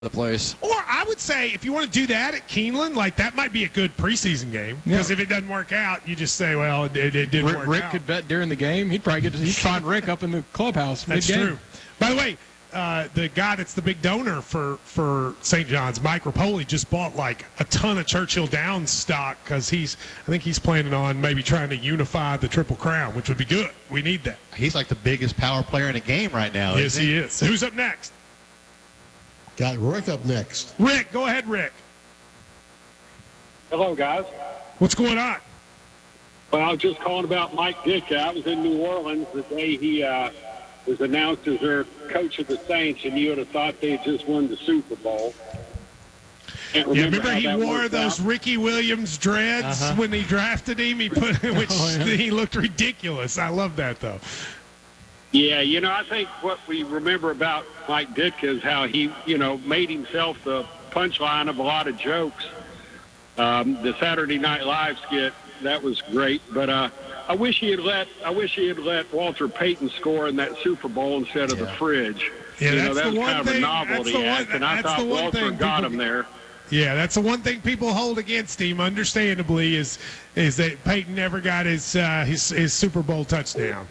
the place. Or I would say if you want to do that at Keeneland, like that might be a good preseason game. Because if it doesn't work out, you just say, well, it didn't work out. Rick could bet during the game. He'd find Rick up in the clubhouse. That's true. By the way, the guy that's the big donor for St. John's, Mike Rapoli, just bought like a ton of Churchill Downs stock because I think he's planning on maybe trying to unify the Triple Crown, which would be good. We need that. He's like the biggest power player in the game right now. Yes, he is. Who's up next? Got Rick up next. Rick, go ahead, Rick. Hello, guys. What's going on? Well, I was just calling about Mike Ditka. I was in New Orleans the day he was announced as their coach of the Saints, and you would have thought they had just won the Super Bowl. Remember he wore those Ricky Williams dreads when he drafted him? He looked ridiculous. I love that, though. Yeah, I think what we remember about Mike Ditka is how he, made himself the punchline of a lot of jokes. The Saturday Night Live skit, that was great. But I wish he had let Walter Payton score in that Super Bowl instead of the fridge. Yeah, that was kind of a novelty act, and I thought Walter got him there. Yeah, that's the one thing people hold against him, understandably, is that Peyton never got his Super Bowl touchdown.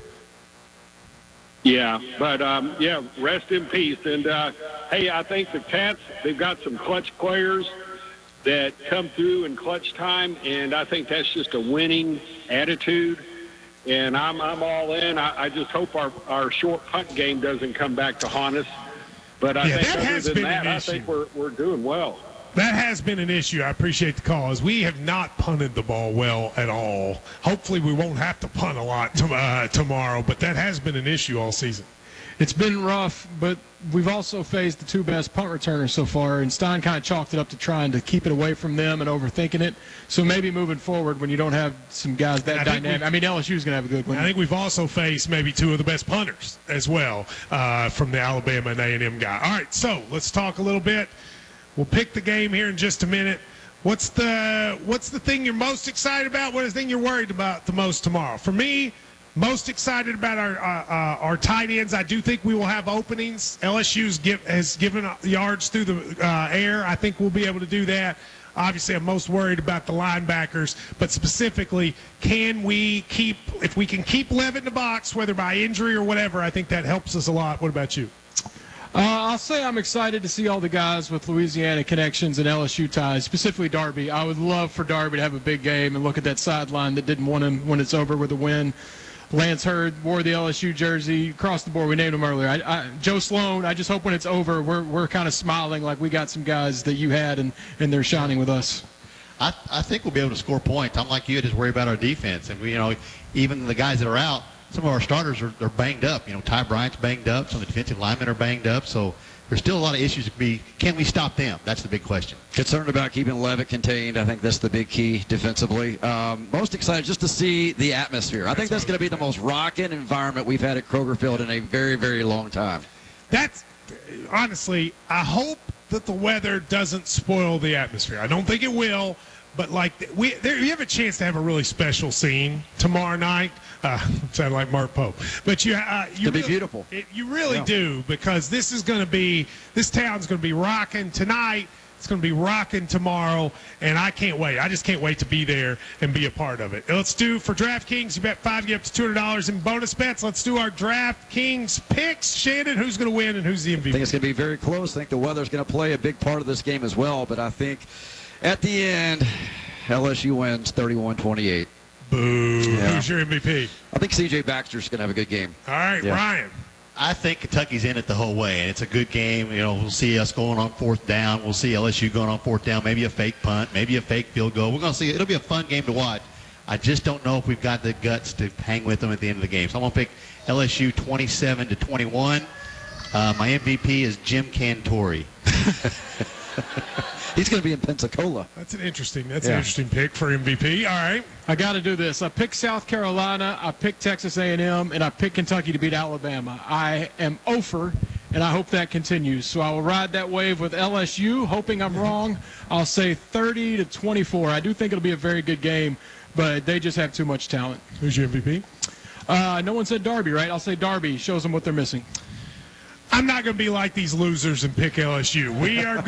Yeah, but, rest in peace. And, hey, I think the Cats, they've got some clutch players that come through in clutch time, and I think that's just a winning attitude. And I'm all in. I just hope our short punt game doesn't come back to haunt us. But I think other than that, I think we're doing well. That has been an issue. I appreciate the cause. We have not punted the ball well at all. Hopefully we won't have to punt a lot tomorrow, but that has been an issue all season. It's been rough, but we've also faced the two best punt returners so far, and Stein kind of chalked it up to trying to keep it away from them and overthinking it. So maybe moving forward when you don't have some guys that dynamic. LSU's going to have a good one. I think we've also faced maybe two of the best punters as well from the Alabama and A&M guy. All right, so let's talk a little bit. We'll pick the game here in just a minute. What's the thing you're most excited about? What is the thing you're worried about the most tomorrow? For me, most excited about our tight ends. I do think we will have openings. LSU has given yards through the air. I think we'll be able to do that. Obviously, I'm most worried about the linebackers, but specifically, if we can keep Levitt in the box, whether by injury or whatever, I think that helps us a lot. What about you? I'll say I'm excited to see all the guys with Louisiana connections and LSU ties, specifically Darby. I would love for Darby to have a big game and look at that sideline that didn't want him when it's over with a win. Lance Hurd wore the LSU jersey across the board. We named him earlier. Joe Sloan, I just hope when it's over we're kind of smiling like we got some guys that you had and they're shining with us. I think we'll be able to score points. I'm like you, I just worry about our defense. And, even the guys that are out, some of our starters are banged up. Ty Bryant's banged up. Some of the defensive linemen are banged up. So there's still a lot of issues to be. Can we stop them? That's the big question. Concerned about keeping Levitt contained. I think that's the big key defensively. Most excited just to see the atmosphere. I think that's going to be the most rocking environment we've had at Kroger Field in a very, very long time. That's honestly, I hope that the weather doesn't spoil the atmosphere. I don't think it will. But we have a chance to have a really special scene tomorrow night. Sound like Mark Pope, but you be beautiful. You really do, because this town's going to be rocking tonight. It's going to be rocking tomorrow, and I can't wait. I just can't wait to be there and be a part of it. Let's do for DraftKings. You bet 5, get up to $200 in bonus bets. Let's do our DraftKings picks. Shannon, who's going to win and who's the MVP? I think it's going to be very close. I think the weather's going to play a big part of this game as well, but I think at the end, LSU wins 31-28. Boo. Yeah. Who's your MVP? I think C.J. Baxter's going to have a good game. All right, yeah. Ryan. I think Kentucky's in it the whole way, and it's a good game. We'll see us going on 4th down. We'll see LSU going on 4th down, maybe a fake punt, maybe a fake field goal. We're going to see. It'll be a fun game to watch. I just don't know if we've got the guts to hang with them at the end of the game. So I'm going to pick LSU 27-21. My MVP is Jim Cantori. He's going to be in Pensacola. That's an interesting pick for MVP. All right. I got to do this. I picked South Carolina, I picked Texas A&M, and I picked Kentucky to beat Alabama. I am over, and I hope that continues. So I will ride that wave with LSU, hoping I'm wrong. I'll say 30-24. I do think it'll be a very good game, but they just have too much talent. Who's your MVP? No one said Darby, right? I'll say Darby shows them what they're missing. I'm not going to be like these losers and pick LSU. We are